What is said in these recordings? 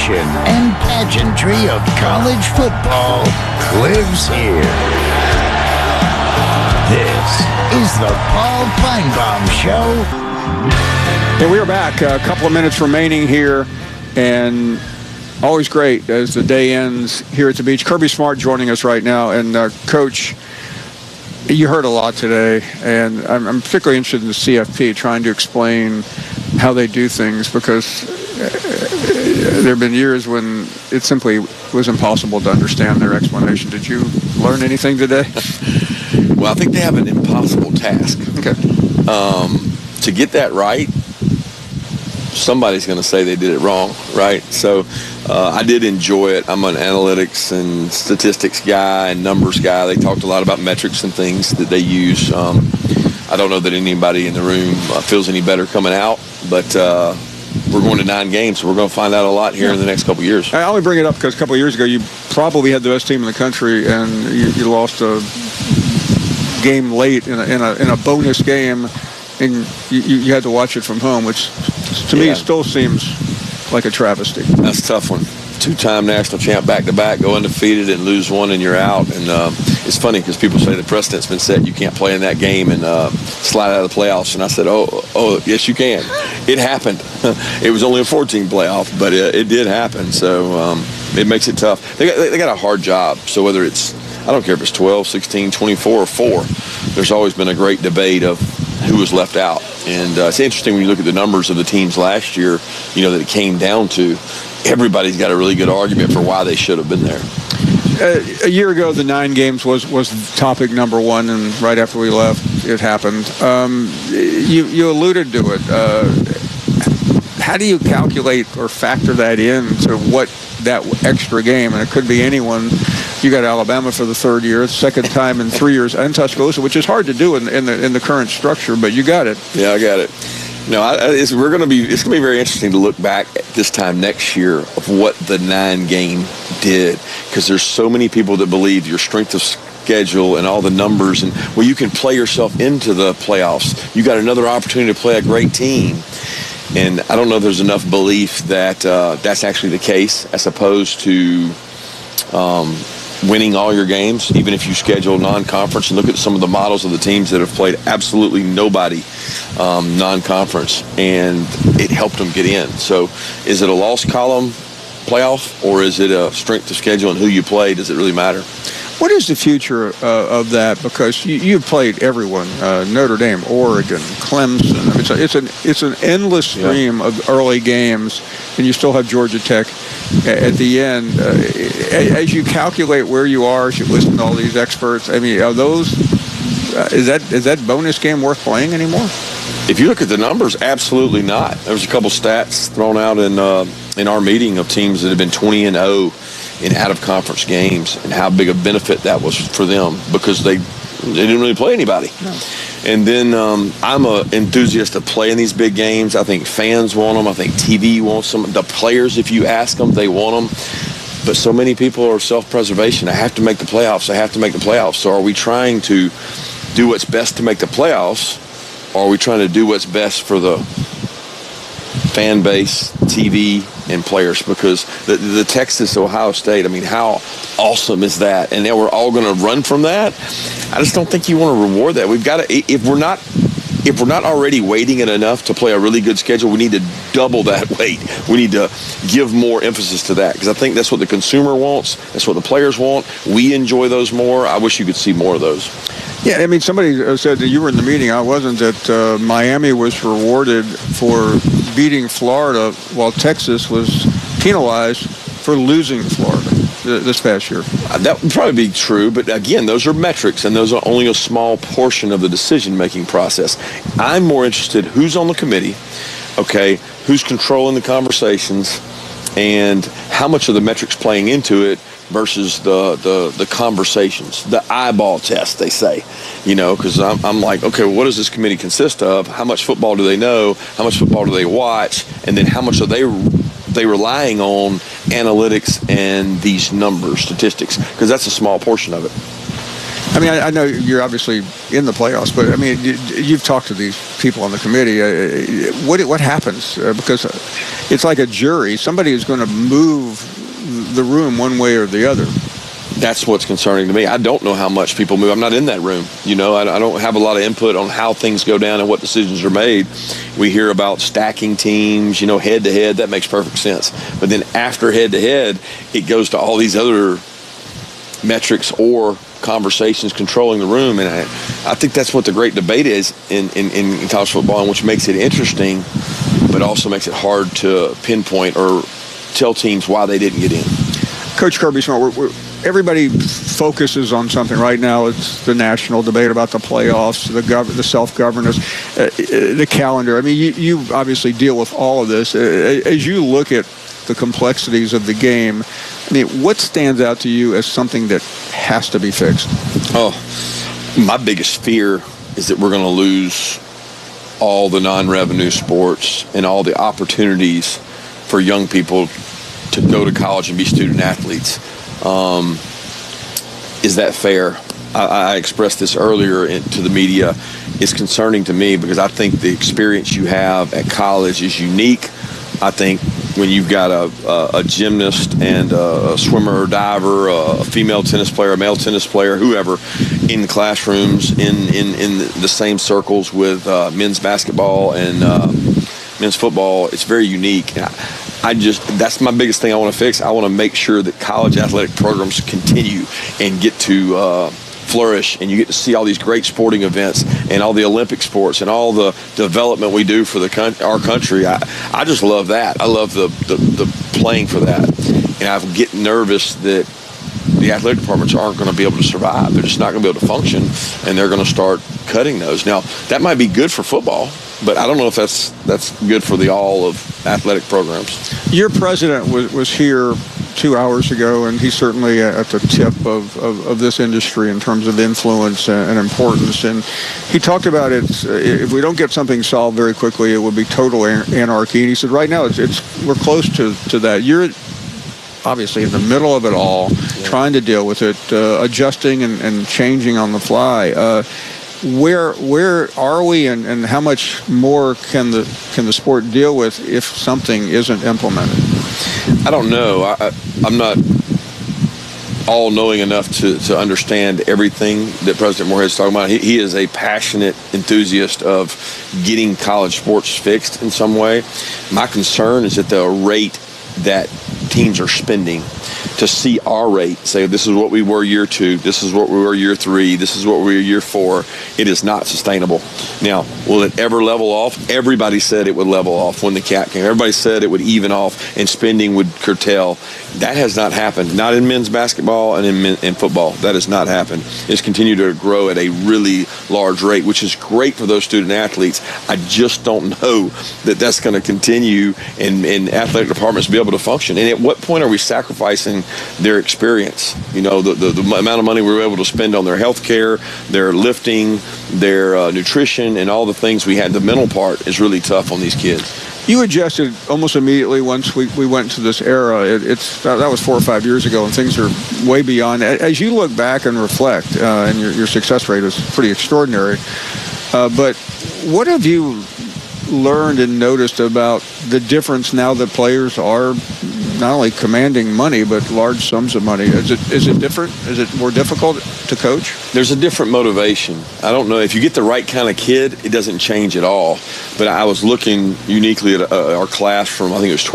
passion and pageantry of college football lives here. This is the Paul Finebaum Show. And we are back. A couple of minutes remaining here, and always great as the day ends here at the beach. Kirby Smart joining us right now. And, Coach, you heard a lot today, and I'm particularly interested in the CFP, trying to explain how they do things, because there have been years when it simply was impossible to understand their explanation. Did you learn anything today? Well, I think they have an impossible task. Okay. To get that right, somebody's going to say they did it wrong, right? So I did enjoy it. I'm an analytics and statistics guy and numbers guy. They talked a lot about metrics and things that they use. I don't know that anybody in the room feels any better coming out, but we're going to 9 games, so we're going to find out a lot here in the next couple of years. I only bring it up because a couple of years ago you probably had the best team in the country, and you lost a game late in a bonus game, and you had to watch it from home, which to me still seems like a travesty. That's a tough one. 2-time national champ back-to-back, go undefeated and lose one and you're out. And it's funny because people say the precedent's been set. You can't play in that game and slide out of the playoffs. And I said, oh, yes, you can. It happened. It was only a 14 playoff, but it did happen. So it makes it tough. They got a hard job. So whether it's, I don't care if it's 12, 16, 24, or 4, there's always been a great debate of who was left out. And it's interesting when you look at the numbers of the teams last year, that it came down to. Everybody's got a really good argument for why they should have been there. A year ago, the 9 games was topic number 1, and right after we left, it happened. You alluded to it. How do you calculate or factor that in to what that extra game, and it could be anyone. You got Alabama for the 3rd year, second time in 3 years, and Tuscaloosa, which is hard to do in the current structure, but you got it. Yeah, I got it. It's going to be very interesting to look back at this time next year of what the 9 game did, because there's so many people that believe your strength of schedule and all the numbers, and you can play yourself into the playoffs. You got another opportunity to play a great team. And I don't know if there's enough belief that that's actually the case, as opposed to winning all your games, even if you schedule non-conference. And look at some of the models of the teams that have played absolutely nobody non-conference, and it helped them get in. So is it a loss column playoff, or is it a strength of schedule and who you play? Does it really matter? What is the future of that? Because you've played everyone, Notre Dame, Oregon, Clemson. It's an endless stream of early games, and you still have Georgia Tech at the end. As you calculate where you are, as you listen to all these experts, I mean, are those is that bonus game worth playing anymore? If you look at the numbers, absolutely not. There was a couple stats thrown out in our meeting of teams that have been 20-0 in out-of-conference games, and how big a benefit that was for them, because they didn't really play anybody. No. And then I'm an enthusiast of playing these big games. I think fans want them. I think TV wants them. The players, if you ask them, they want them. But so many people are self-preservation. I have to make the playoffs. I have to make the playoffs. So are we trying to do what's best to make the playoffs, or are we trying to do what's best for the fan base, TV, and players? Because the Texas-Ohio State, I mean, how awesome is that? And then we're all going to run from that? I just don't think you want to reward that. We've got to, if we're not already weighting it enough to play a really good schedule, we need to double that weight. We need to give more emphasis to that, because I think that's what the consumer wants. That's what the players want. We enjoy those more. I wish you could see more of those. Yeah, I mean, somebody said that you were in the meeting. I wasn't. That Miami was rewarded for beating Florida, while Texas was penalized for losing Florida this past year. That would probably be true, but again, those are metrics, and those are only a small portion of the decision-making process. I'm more interested who's on the committee, okay, who's controlling the conversations, and how much of the metrics playing into it versus the conversations, the eyeball test, they say, because I'm like, okay, what does this committee consist of? How much football do they know? How much football do they watch? And then how much are they relying on analytics and these numbers, statistics? Because that's a small portion of it. I mean, I know you're obviously in the playoffs, but I mean, you've talked to these people on the committee. What happens? Because it's like a jury. Somebody is going to move the room one way or the other. That's what's concerning to me. I don't know how much people move. I'm not in that room. You know, I don't have a lot of input on how things go down and what decisions are made. We hear about stacking teams, you know, head-to-head. That makes perfect sense. But then after head-to-head, it goes to all these other metrics or conversations controlling the room. And I think that's what the great debate is in college football, and which makes it interesting, but also makes it hard to pinpoint or tell teams why they didn't get in. Coach Kirby Smart, everybody focuses on something right now. It's the national debate about the playoffs, the self-governance, the calendar. I mean, you obviously deal with all of this. As you look at the complexities of the game, I mean, what stands out to you as something that has to be fixed? Oh, my biggest fear is that we're going to lose all the non-revenue sports and all the opportunities for young people to go to college and be student athletes. Is that fair? I expressed this earlier to the media. It's concerning to me because I think the experience you have at college is unique. I think when you've got a gymnast and a swimmer or diver, a female tennis player, a male tennis player, whoever, in the classrooms, in the same circles with men's basketball and men's football, it's very unique. That's my biggest thing I want to fix. I want to make sure that college athletic programs continue and get to flourish, and you get to see all these great sporting events and all the Olympic sports and all the development we do for our country. I just love that. I love the playing for that. And I get nervous that the athletic departments aren't going to be able to survive. They're just not going to be able to function, and they're going to start cutting those. Now, that might be good for football, but I don't know if that's good for all of athletic programs. Your president was here 2 hours ago, and he's certainly at the tip of this industry in terms of influence and importance. And he talked about it. If we don't get something solved very quickly, it would be total anarchy. And he said, right now, we're close to that. You're obviously in the middle of it all, trying to deal with it, adjusting and changing on the fly. Where are we, and how much more can the sport deal with if something isn't implemented? I don't know. I'm not all-knowing enough to understand everything that President Moorhead's talking about. He is a passionate enthusiast of getting college sports fixed in some way. My concern is that the rate that teams are spending, to see our rate, say this is what we were year 2, this is what we were year 3, this is what we were year 4, it is not sustainable. Now, will it ever level off? Everybody said it would level off when the cap came. Everybody said it would even off and spending would curtail. That has not happened. Not in men's basketball and in football. That has not happened. It's continued to grow at a really large rate, which is great for those student athletes. I just don't know that that's going to continue and athletic departments be able to function. And at what point are we sacrificing their experience? You know, the amount of money we were able to spend on their health care, their lifting, their nutrition, and all the things we had. The mental part is really tough on these kids. You adjusted almost immediately once we went to this era. That was 4 or 5 years ago, and things are way beyond. As you look back and reflect, and your success rate is pretty extraordinary, but what have you learned and noticed about the difference now that players are not only commanding money but large sums of money? Is it different? Is it more difficult to coach? There's a different motivation. I don't know if you get the right kind of kid, it doesn't change at all. But I was looking uniquely at our class from, I think it was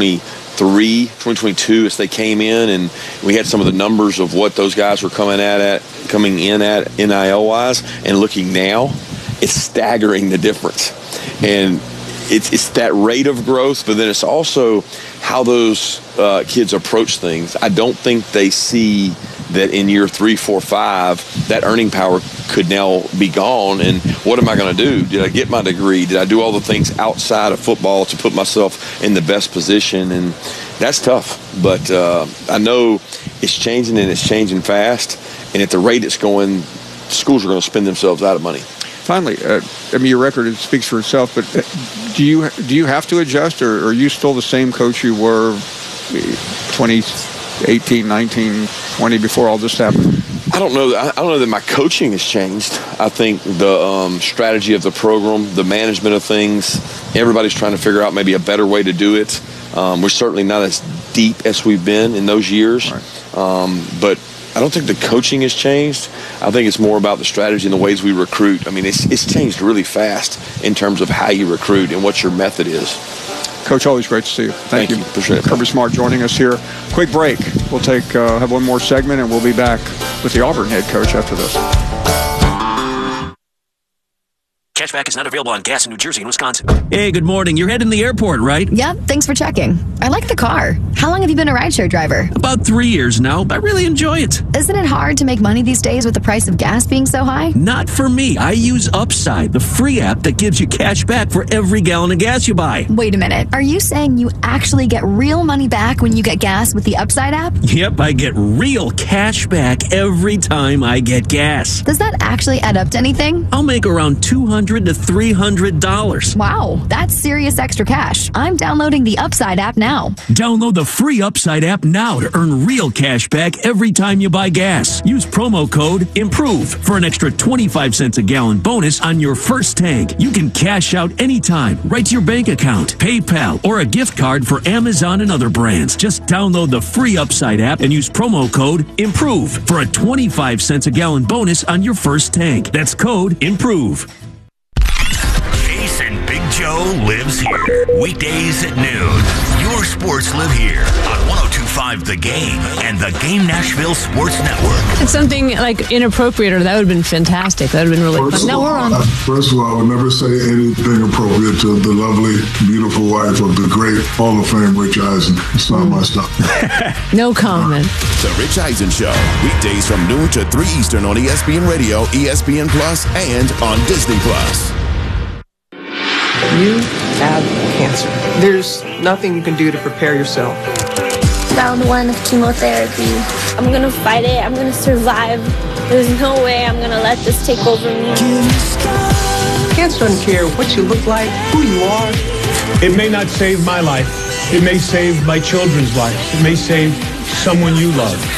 2022 as they came in, and we had some of the numbers of what those guys were coming in at NIL wise, and looking now, it's staggering the difference. And it's that rate of growth, but then it's also how those kids approach things. I don't think they see that in year 3, 4, 5, that earning power could now be gone. And what am I going to do? Did I get my degree? Did I do all the things outside of football to put myself in the best position? And that's tough. But I know it's changing, and it's changing fast. And at the rate it's going, schools are going to spend themselves out of money. Finally, I mean, your record speaks for itself, but do you have to adjust, or are you still the same coach you were 2018, 19, 20 before all this happened? I don't know that my coaching has changed. I think the strategy of the program, the management of things, everybody's trying to figure out maybe a better way to do it. We're certainly not as deep as we've been in those years. Right. But I don't think the coaching has changed. I think it's more about the strategy and the ways we recruit. I mean, it's changed really fast in terms of how you recruit and what your method is. Coach, always great to see you. Thank you. Appreciate it. Kirby Smart joining us here. Quick break. We'll have one more segment, and we'll be back with the Auburn head coach after this. Cashback is not available on gas in New Jersey and Wisconsin. Hey, good morning. You're heading to the airport, right? Yep, thanks for checking. I like the car. How long have you been a rideshare driver? About 3 years now. I really enjoy it. Isn't it hard to make money these days with the price of gas being so high? Not for me. I use Upside, the free app that gives you cash back for every gallon of gas you buy. Wait a minute. Are you saying you actually get real money back when you get gas with the Upside app? Yep, I get real cash back every time I get gas. Does that actually add up to anything? I'll make around $200 to $300. Wow, that's serious extra cash. I'm downloading the Upside app now. Download the free Upside app now to earn real cash back every time you buy gas. Use promo code IMPROVE for an extra 25 cents a gallon bonus on your first tank. You can cash out anytime, right to your bank account, PayPal, or a gift card for Amazon and other brands. Just download the free Upside app and use promo code IMPROVE for a 25 cents a gallon bonus on your first tank. That's code IMPROVE. And Big Joe lives here. Weekdays at noon. Your sports live here on 102.5 The Game and the Game Nashville Sports Network. It's something like inappropriate, or that would have been fantastic. That would have been really fun. No, we're on. First of all, I would never say anything appropriate to the lovely, beautiful wife of the great Hall of Fame Rich Eisen. It's not my stuff. No comment. The Rich Eisen Show. Weekdays from noon to 3 Eastern on ESPN Radio, ESPN Plus, and on Disney Plus. You have cancer. There's nothing you can do to prepare yourself. Round 1 of chemotherapy. I'm gonna fight it. I'm gonna survive. There's no way I'm gonna let this take over me. Cancer doesn't care what you look like, who you are. It may not save my life. It may save my children's lives. It may save someone you love.